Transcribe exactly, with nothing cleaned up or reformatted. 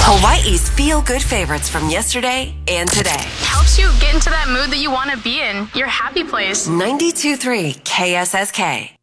Hawaii's feel-good favorites from yesterday and today. Helps you get into that mood that you want to be in, your happy place. ninety-two point three K S S K.